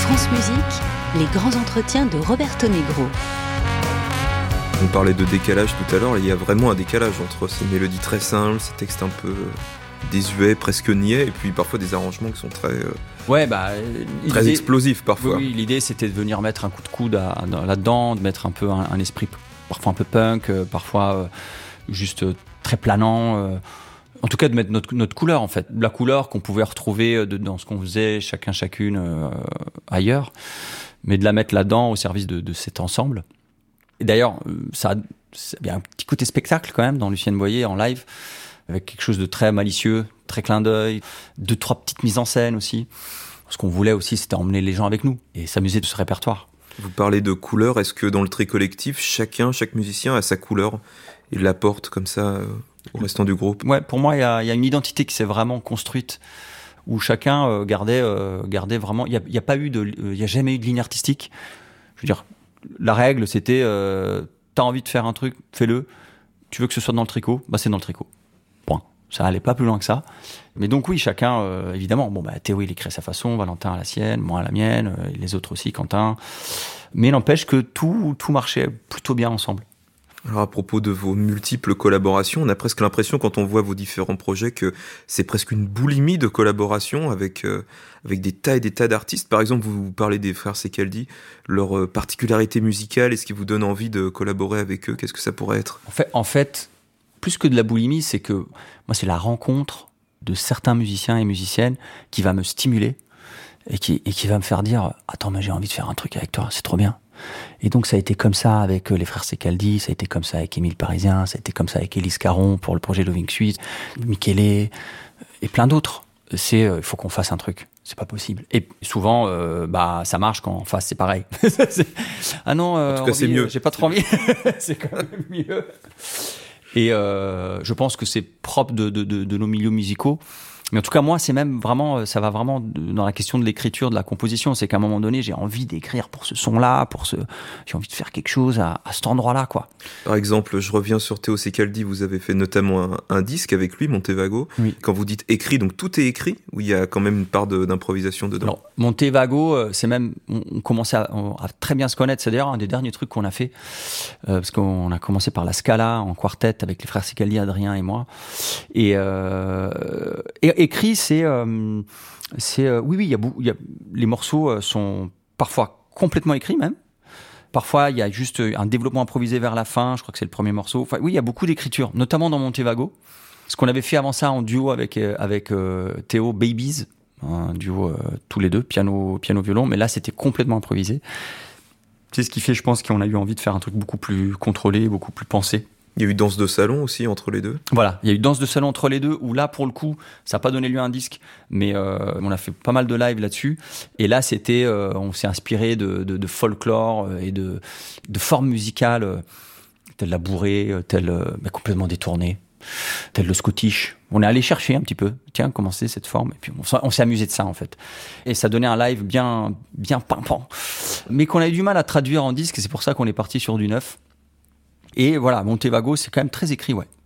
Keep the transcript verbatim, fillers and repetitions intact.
France Musique, les grands entretiens de Roberto Negro. On parlait de décalage tout à l'heure, il y a vraiment un décalage entre ces mélodies très simples, ces textes un peu désuets, presque niais, et puis parfois des arrangements qui sont très, euh, ouais, bah, très explosifs parfois. Oui, l'idée c'était de venir mettre un coup de coude à, à, là-dedans, de mettre un peu un, un esprit parfois un peu punk, euh, parfois euh, juste euh, très planant. Euh, en tout cas de mettre notre, notre couleur en fait, la couleur qu'on pouvait retrouver de, dans ce qu'on faisait chacun chacune euh, ailleurs, mais de la mettre là-dedans au service de, de cet ensemble. Et d'ailleurs, ça a, ça a un petit côté spectacle quand même dans Lucienne Boyer en live, avec quelque chose de très malicieux, très clin d'œil, deux, trois petites mises en scène aussi. Ce qu'on voulait aussi, c'était emmener les gens avec nous et s'amuser de ce répertoire. Vous parlez de couleur, est-ce que dans le tri collectif, chacun, chaque musicien a sa couleur et l'apporte comme ça euh, au restant du groupe? Ouais, pour moi, il y a, y a une identité qui s'est vraiment construite, où chacun euh, gardait, euh, gardait vraiment... Il n'y a, y a pas eu de... Il n'y a jamais eu de ligne artistique. Je veux dire, la règle, c'était... Euh, t'as envie de faire un truc, fais-le. Tu veux que ce soit dans le tricot, bah c'est dans le tricot. Point. Ça allait pas plus loin que ça. Mais donc oui, chacun, euh, évidemment, bon bah Théo il écrit à sa façon, Valentin à la sienne, moi à la mienne, euh, les autres aussi, Quentin. Mais n'empêche que tout, tout marchait plutôt bien ensemble. Alors à propos de vos multiples collaborations, on a presque l'impression quand on voit vos différents projets que c'est presque une boulimie de collaboration avec, euh, avec des tas et des tas d'artistes. Par exemple, vous parlez des frères Secaldi, leur euh, particularité musicale, est-ce qui vous donne envie de collaborer avec eux? Qu'est-ce que ça pourrait être? En fait, en fait, plus que de la boulimie, c'est que moi c'est la rencontre de certains musiciens et musiciennes qui va me stimuler et qui, et qui va me faire dire « Attends, mais j'ai envie de faire un truc avec toi, c'est trop bien ». Et donc ça a été comme ça avec les frères Secaldi, ça a été comme ça avec Émile Parisien, ça a été comme ça avec Élise Caron pour le projet Loving Suite, Michele et plein d'autres. C'est, il euh, faut qu'on fasse un truc, c'est pas possible. Et souvent, euh, bah ça marche quand en face c'est pareil. c'est... Ah non, euh, en tout cas envie, c'est mieux. J'ai pas trop envie. C'est quand même mieux. Et euh, je pense que c'est propre de, de, de, de nos milieux musicaux. Mais en tout cas, moi, c'est même vraiment, ça va vraiment dans la question de l'écriture, de la composition. C'est qu'à un moment donné, j'ai envie d'écrire pour ce son-là, pour ce, j'ai envie de faire quelque chose à, à cet endroit-là, quoi. Par exemple, je reviens sur Théo Secaldi, vous avez fait notamment un, un disque avec lui, Montevago. Oui. Quand vous dites écrit, donc tout est écrit, ou il y a quand même une part de, d'improvisation dedans? Alors, Montevago, c'est même, on, on commençait à, à très bien se connaître. C'est d'ailleurs un des derniers trucs qu'on a fait, euh, parce qu'on a commencé par la Scala en quartet avec les frères Secaldi, Adrien et moi. Et, euh, et écrit, c'est, euh, c'est euh, oui, oui, il y a, il y a les morceaux sont parfois complètement écrits même. Parfois, il y a juste un développement improvisé vers la fin. Je crois que c'est le premier morceau. Enfin, oui, il y a beaucoup d'écriture, notamment dans Montevago. Ce qu'on avait fait avant ça en duo avec avec euh, Théo Babies, un duo euh, tous les deux, piano, piano, violon. Mais là, c'était complètement improvisé. C'est ce qui fait, je pense, qu'on a eu envie de faire un truc beaucoup plus contrôlé, beaucoup plus pensé. Il y a eu danse de salon aussi entre les deux. Voilà, il y a eu danse de salon entre les deux, où là, pour le coup, ça n'a pas donné lieu à un disque, mais euh, on a fait pas mal de live là-dessus. Et là, c'était, euh, on s'est inspiré de, de, de folklore et de, de formes musicales, euh, telles la bourrée, telles euh, bah, complètement détournées, telles le scottish. On est allé chercher un petit peu, tiens, comment c'est cette forme, et puis on, on s'est amusé de ça en fait. Et ça donnait un live bien, bien pimpant, mais qu'on a eu du mal à traduire en disque, et c'est pour ça qu'on est parti sur du neuf. Et voilà, Montevago, c'est quand même très écrit, ouais.